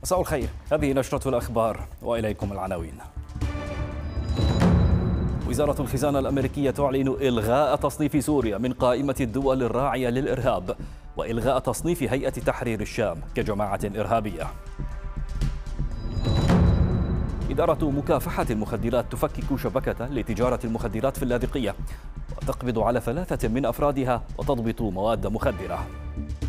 مساء الخير، هذه نشرة الأخبار وإليكم العناوين. وزارة الخزانة الأمريكية تعلن إلغاء تصنيف سوريا من قائمة الدول الراعية للإرهاب وإلغاء تصنيف هيئة تحرير الشام كجماعة إرهابية. إدارة مكافحة المخدرات تفكك شبكة لتجارة المخدرات في اللاذقية وتقبض على 3 من أفرادها وتضبط مواد مخدرة.